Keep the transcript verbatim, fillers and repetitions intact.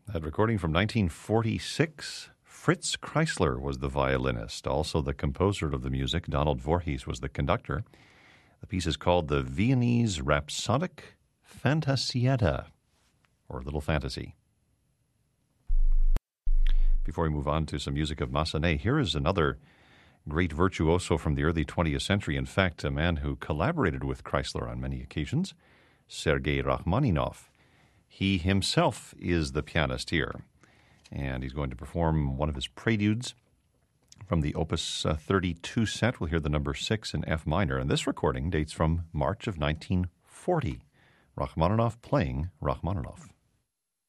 That recording from nineteen forty-six, Fritz Kreisler was the violinist. Also the composer of the music, Donald Voorhees, was the conductor. The piece is called the Viennese Rhapsodic Fantasietta, or Little Fantasy. Before we move on to some music of Massenet, here is another great virtuoso from the early twentieth century. In fact, a man who collaborated with Kreisler on many occasions, Sergei Rachmaninoff. He himself is the pianist here, and he's going to perform one of his preludes from the Opus uh, thirty-two set. We'll hear the number six in F minor, and this recording dates from March of nineteen forty. Rachmaninoff playing Rachmaninoff.